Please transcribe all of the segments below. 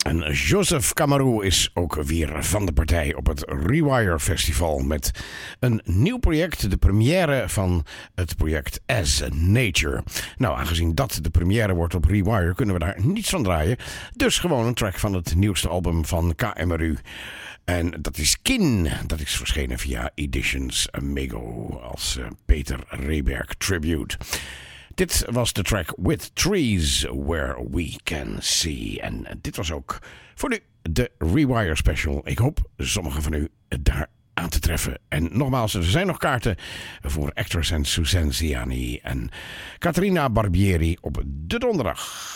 En Joseph Kamaru is ook weer van de partij op het Rewire Festival met een nieuw project, de première van het project As Nature. Nou, aangezien dat de première wordt op Rewire, kunnen we daar niets van draaien. Dus gewoon een track van het nieuwste album van KMRU. En dat is Kin. Dat is verschenen via Editions Amigo als Peter Reberg tribute. Dit was de track With Trees Where We Can See. En dit was ook voor nu de Rewire Special. Ik hoop sommigen van u daar aan te treffen. En nogmaals, er zijn nog kaarten voor actress en Suzanne Ziani en Caterina Barbieri op de donderdag.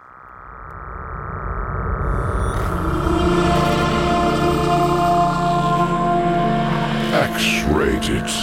X-rated.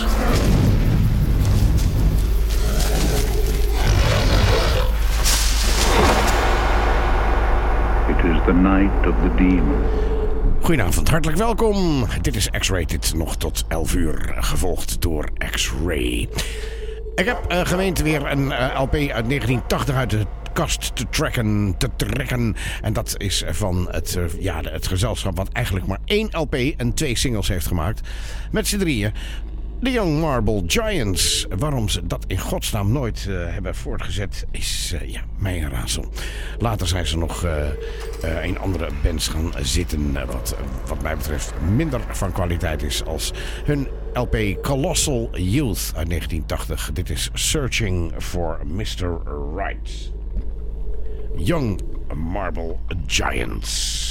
It is the night of the demon. Goedenavond, hartelijk welkom. Dit is X-Rated, nog tot 11 uur, gevolgd door X-Ray. Ik heb gemeend weer een LP uit 1980 uit de kast te trekken. En dat is van het gezelschap wat eigenlijk maar 1 LP en 2 singles heeft gemaakt. Met z'n drieën. De Young Marble Giants. Waarom ze dat in godsnaam nooit hebben voortgezet is mij een raadsel. Later zijn ze nog in andere bands gaan zitten. Wat mij betreft minder van kwaliteit is als hun LP Colossal Youth uit 1980. Dit is Searching for Mr. Right. Young Marble Giants.